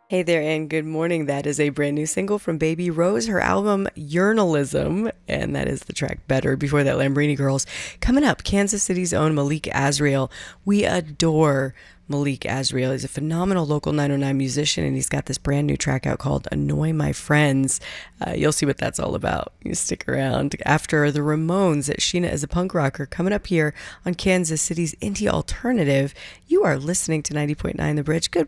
Hey there, and good morning. That is a brand new single from Baby Rose, her album Journalism, and that is the track Better. Before that, Lambrini Girls. Coming up, Kansas City's own Malik Azriel. We adore Malik Azriel. He's a phenomenal local 909 musician, and he's got this brand new track out called Annoy My Friends. You'll see what that's all about. You stick around. After the Ramones, Sheena is a punk rocker, coming up here on Kansas City's Indie Alternative. You are listening to 90.9 The Bridge. Good